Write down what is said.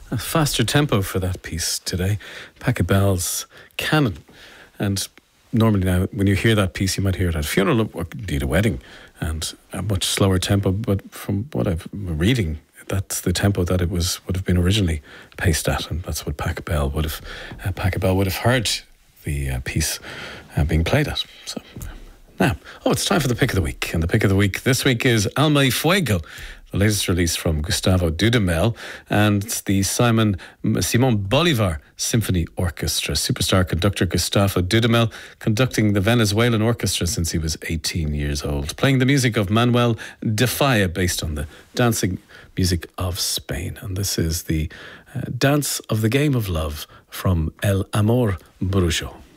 A faster tempo for that piece today. Pachelbel's Canon. And normally now, when you hear that piece, you might hear it at a funeral or indeed a wedding, and a much slower tempo. But from what I'm reading, that's the tempo that it would have been originally paced at, and that's what Pachelbel would have heard the piece being played at. So now, it's time for the pick of the week, and the pick of the week this week is Alma y Fuego, the latest release from Gustavo Dudamel and the Simon Bolivar Symphony Orchestra. Superstar conductor Gustavo Dudamel conducting the Venezuelan orchestra since he was 18 years old, playing the music of Manuel de Falla based on the dancing music of Spain. And this is the Dance of the Game of Love from El Amor Brujo.